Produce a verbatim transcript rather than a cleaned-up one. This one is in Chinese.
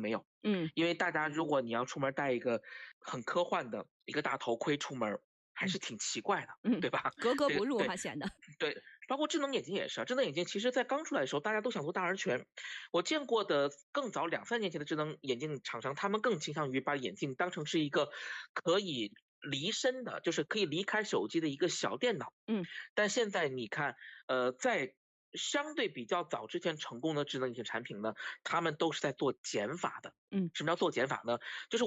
没有。 嗯， 因为大家如果你要出门戴一个很科幻的一个大头盔出门，还嗯， 是挺奇怪的， 嗯， 对吧？ 格格不这个对入哈显得。 对，包括智能眼镜也是啊，智能眼镜其实在刚出来的时候，大家都想做大而全。我见过的更早两三年前的智能眼镜厂商，他们更倾向于把眼镜当成是一个可以离身的，就是可以离开手机的一个小电脑。 嗯， 但现在你看，呃，在相对比较早之前成功的智能眼镜产品呢，他们都是在做减法的。 嗯。 什么叫做减法呢？就是